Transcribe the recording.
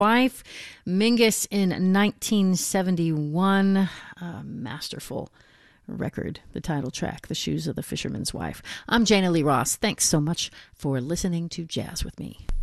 Wife, Mingus in 1971. Masterful record, the title track, The Shoes of the Fisherman's Wife. I'm Jana Lee Ross. Thanks so much for listening to Jazz with Me.